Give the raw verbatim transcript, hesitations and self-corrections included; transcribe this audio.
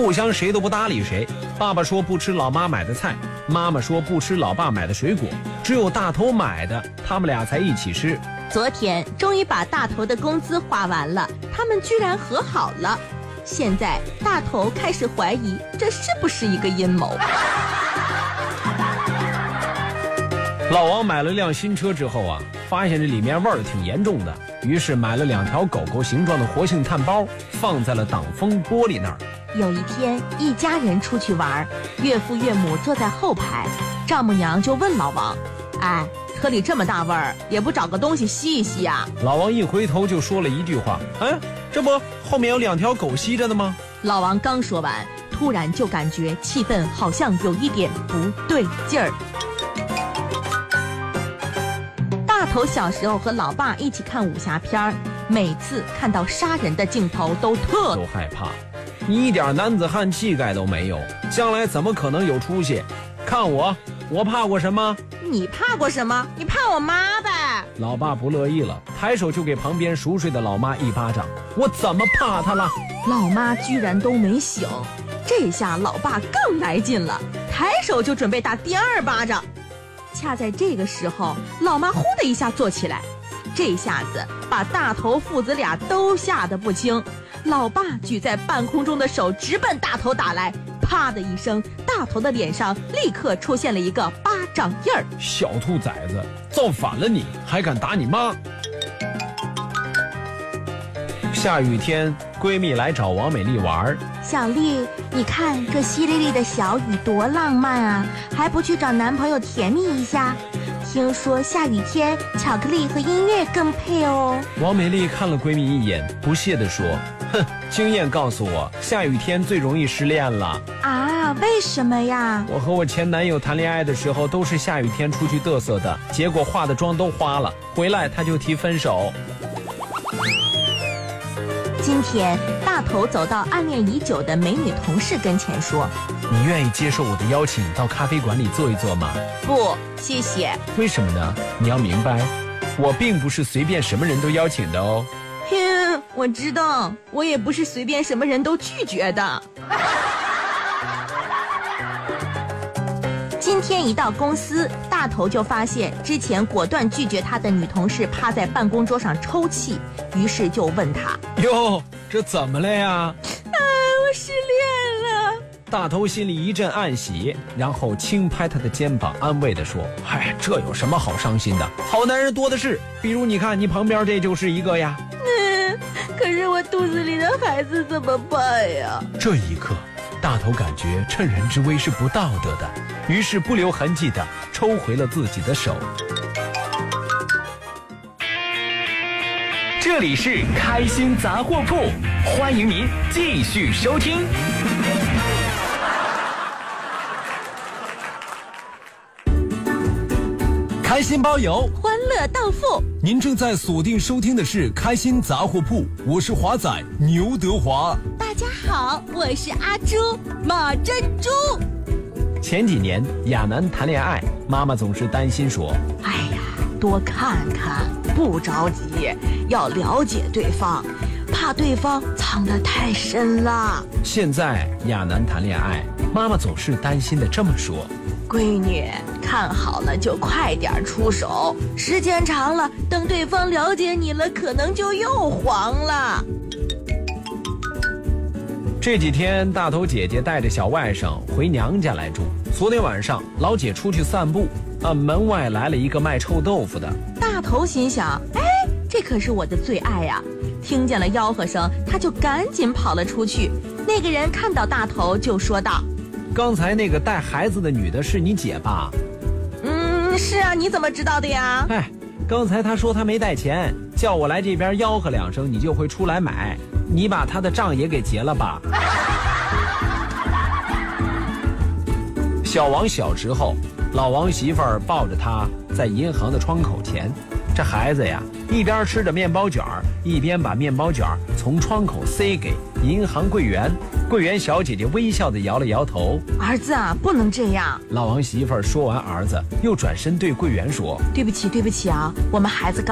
互相谁都不搭理谁。爸爸说不吃老妈买的菜，妈妈说不吃老爸买的水果，只有大头买的，他们俩才一起吃。 昨天终于把大头的工资花完了，他们居然和好了。现在大头开始怀疑这是不是一个阴谋。 老王买了辆新车之后啊，发现这里面味儿挺严重的，于是买了两条狗狗形状的活性炭包，放在了挡风玻璃那儿。 有一天，一家人出去玩，岳父岳母坐在后排，丈母娘就问老王：“哎，车里这么大味儿，也不找个东西吸一吸啊？” 老王一回头就说了一句话：“哎，这不后面有两条狗吸着的吗？” 老王刚说完，突然就感觉气氛好像有一点不对劲儿。大头小时候和老爸一起看武侠片儿，每次看到杀人的镜头都特都害怕。你一点男子汉气概都没有，将来怎么可能有出息？看我，我怕过什么？ 你怕过什么？你怕我妈呗？ 老爸不乐意了，抬手就给旁边熟睡的老妈一巴掌。我怎么怕他了？ 老妈居然都没醒，这下老爸更来劲了，抬手就准备打第二巴掌。恰在这个时候，老妈呼的一下坐起来，这下子把大头父子俩都吓得不轻。老爸举在半空中的手直奔大头打来，啪的一声，大头的脸上立刻出现了一个巴掌印儿。 小兔崽子，造反了你，还敢打你妈！下雨天，闺蜜来找王美丽玩。 小丽，你看这淅沥沥的小雨多浪漫啊，还不去找男朋友甜蜜一下？听说下雨天巧克力和音乐更配哦。 王美丽看了闺蜜一眼，不屑地说：“哼，经验告诉我，下雨天最容易失恋了。” 啊，为什么呀？ 我和我前男友谈恋爱的时候都是下雨天出去嘚瑟的，结果化的妆都花了，回来他就提分手。 今天大头走到暗恋已久的美女同事跟前说：“ 你愿意接受我的邀请到咖啡馆里坐一坐吗？” 不，谢谢。 为什么呢？你要明白，我并不是随便什么人都邀请的哦。 哼，我知道，我也不是随便什么人都拒绝的。今天一到公司，大头就发现之前果断拒绝他的女同事趴在办公桌上抽泣，于是就问他：“ 哟，这怎么了呀？”“ 啊，我失恋了。” 大头心里一阵暗喜，然后轻拍他的肩膀，安慰地说：“嗨，这有什么好伤心的？好男人多的是，比如你看你旁边这就是一个呀。”“ 嗯，可是我肚子里的孩子怎么办呀？” 这一刻，大头感觉趁人之危是不道德的，于是不留痕迹地抽回了自己的手。 这里是开心杂货铺，欢迎您继续收听。 开心包邮， 欢乐到付。 您正在锁定收听的是开心杂货铺，我是华仔牛德华。 大家好，我是阿朱马珍珠。 前几年亚楠谈恋爱，妈妈总是担心说：“ 哎呀，多看看，不着急，要了解对方，怕对方藏得太深了。” 现在亚楠谈恋爱，妈妈总是担心的这么说：“ 闺女，看好了就快点出手，时间长了，等对方了解你了，可能就又黄了。” 这几天大头姐姐带着小外甥回娘家来住。昨天晚上老姐出去散步，啊，门外来了一个卖臭豆腐的。 大头心想：哎，这可是我的最爱呀！听见了吆喝声，他就赶紧跑了出去。那个人看到大头就说道：“ 刚才那个带孩子的女的是你姐吧？”“ 嗯，是啊，你怎么知道的呀？”“ 哎，刚才她说她没带钱，叫我来这边吆喝两声，你就会出来买。你把她的账也给结了吧。”小王小时候，老王媳妇儿抱着他在银行的窗口前，这孩子呀，一边吃着面包卷儿，一边把面包卷儿从窗口塞给银行柜员。柜员小姐姐微笑地摇了摇头：“ 儿子啊，不能这样。” 老王媳妇儿说完儿子，又转身对柜员说：“ 对不起，对不起啊，我们孩子刚